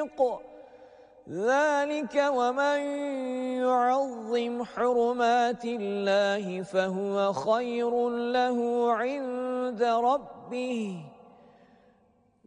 صديق. ذلك ومن يعظم حرمات الله فهو خير له عند ربه